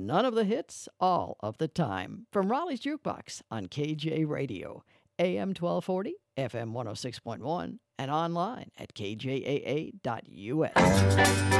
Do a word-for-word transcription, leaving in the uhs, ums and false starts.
none of the hits, all of the time. From Raleigh's Jukebox on K J Radio, A M twelve forty, F M one oh six point one, and online at k j a a dot u s.